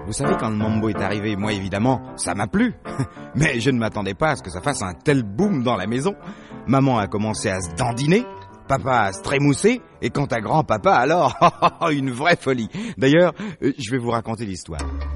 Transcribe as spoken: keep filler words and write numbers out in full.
Vous savez, quand le mambo est arrivé, moi évidemment, ça m'a plu. Mais je ne m'attendais pas à ce que ça fasse un tel boom dans la maison. Maman a commencé à se dandiner, papa à se trémousser, et quant à grand-papa, alors, une vraie folie. D'ailleurs, je vais vous raconter l'histoire.